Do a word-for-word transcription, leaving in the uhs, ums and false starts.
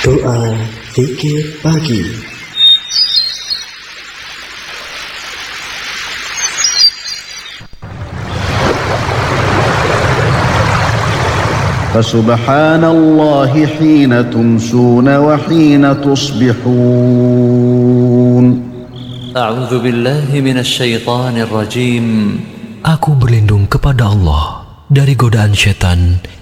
Doa Zikir Pagi. Fasubhanallahi hina tumsuna wa hina tusbihun. A'udzu billahi minasy syaithanir rajim. Aku berlindung kepada Allah dari godaan syaitan